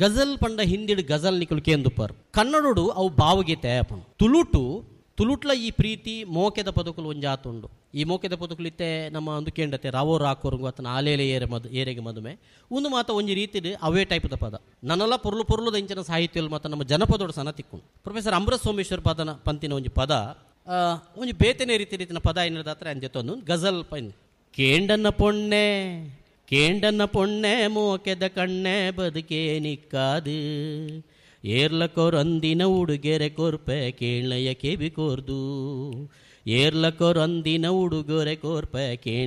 ಗಜಲ್ ಪಂಡ ಹಿಂದಿಡು ಗಜಲ್ ನಿಕುಲು ಕೇಂದುಪ್ಪರು ಕನ್ನಡಡು ಅವು ಭಾವಗೀತೆ ಆಪನು ತುಳುಟ್ಲ ಈ ಪ್ರೀತಿ ಮೋಕೆದ ಪದಕುಲು ಒಂಜಾತುಂಡು. ಈ ಮೋಕೆದ ಪದಕುಲು ಇತ್ತೆ ನಮ್ಮ ಒಂದು ಕೇಂಡತೆ ರಾವೋ ರಾಕೋರಂಗು ಆತನ ಆಲೇಲೆ ಏರೆಗೆ ಮದುವೆ ಒಂದು ಮಾತ ಒಂಜಿ ರೀತಿಡ್ ಅವೇ ಟೈಪ್ದ ಪದ ನನ್ನಲ್ಲ ಪೊರ್ಲು ಇಂಚಿನ ಸಾಹಿತ್ಯ ಮತ್ತು ನಮ್ಮ ಜನಪದೋಡು ಸನ ತಿಕ್ಕೊಂಡು ಪ್ರೊಫೆಸರ್ ಅಮೃತ ಸೋಮೇಶ್ವರ್ ಪಂತಿನ ಒಂಜಿ ಪದ ಒಂಜಿ ಬೇತೆನೆ ರೀತಿನ ಪದ ಏನಿದಾತ್ರ ಅಂಜೆತ್ತೊಂದು ಗಜಲ್ ಪೈನ್ ಕೇಂಡನ್ನ ಪೊಣ್ಣೆ ಮೋಕೆದ ಕಣ್ಣೆ ಬದುಕೇ ನಿಕ್ಕಾದು ಏರ್ಲಕೊರಂದಿನ ಉಡುಗೆರೆ ಕೊರ್ಪೆ ಕೇಳಯ್ಯ ಕೇಬಿ ಕೋರ್ದು ಏರ್ಲಕೊರಂದಿನ ಉಡುಗೊರೆ ಕೋರ್ಪೆ